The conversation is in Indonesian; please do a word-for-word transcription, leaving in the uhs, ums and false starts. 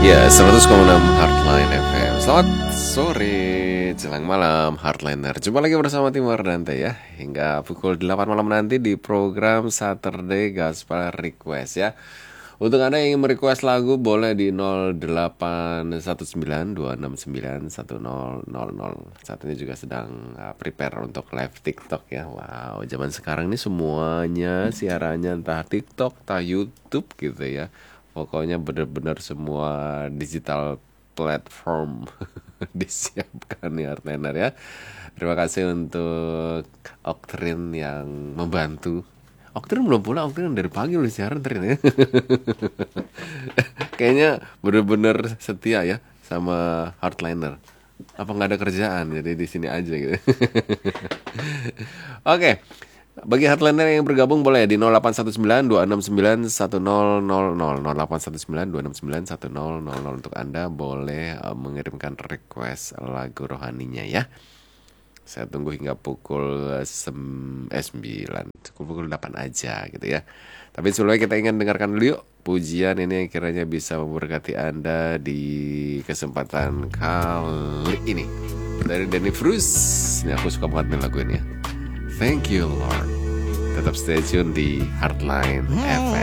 Ya, seratus koma enam Heartline F M. Selamat sore, jelang malam Heartliner. Jumpa lagi bersama Tim Wardante ya. Hingga pukul delapan malam nanti di program Saturday Gospel Request ya. Untuk Anda yang ingin merequest lagu boleh di nol delapan satu sembilan dua enam sembilan satu nol nol nol. Saat ini juga sedang uh, prepare untuk live TikTok ya. Wow, zaman sekarang ini semuanya siarannya entah TikTok, entah YouTube gitu ya. Pokoknya benar-benar semua digital platform disiapkan nih Heartliner ya. Terima kasih untuk Oktrin yang membantu. Oktrin belum pulang, Oktrin dari pagi udah siaran ternyata ya. Kayaknya benar-benar setia ya sama Heartliner. Apa nggak ada kerjaan jadi di sini aja gitu. Oke. Bagi Heartliner yang bergabung boleh di nol delapan satu sembilan dua enam sembilan satu nol nol nol nol delapan satu sembilan dua enam sembilan satu nol nol nol. Untuk Anda boleh uh, mengirimkan request lagu rohaninya ya. Saya tunggu hingga pukul sem- eh, sembilan, pukul delapan aja gitu ya. Tapi sebelumnya kita ingin dengarkan dulu yuk pujian ini yang kiranya bisa memberkati Anda di kesempatan kali ini. Dari Danny Frus. Ini aku suka banget nih lagu ini ya. Thank you Lord. Tetap stay tune di Heartline F M.